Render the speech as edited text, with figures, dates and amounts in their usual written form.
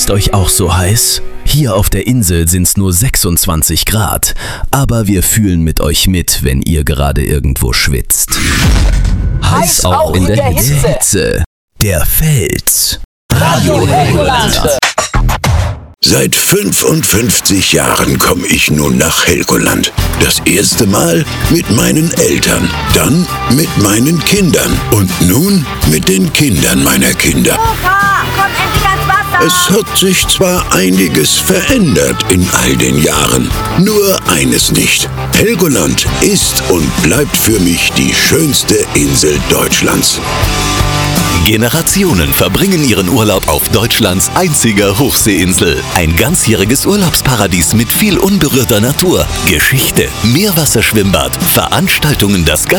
Ist euch auch so heiß? Hier auf der Insel sind's nur 26 Grad, aber wir fühlen mit euch mit, wenn ihr gerade irgendwo schwitzt. Heiß auch in der Hitze. Der Fels. Radio Helgoland. Seit 55 Jahren komme ich nun nach Helgoland. Das erste Mal mit meinen Eltern, dann mit meinen Kindern und nun mit den Kindern meiner Kinder. Opa, komm endlich ans Wasser! Es hat sich zwar einiges verändert in all den Jahren, nur eines nicht. Helgoland ist und bleibt für mich die schönste Insel Deutschlands. Generationen verbringen ihren Urlaub auf Deutschlands einziger Hochseeinsel. Ein ganzjähriges Urlaubsparadies mit viel unberührter Natur, Geschichte, Meerwasserschwimmbad, Veranstaltungen, das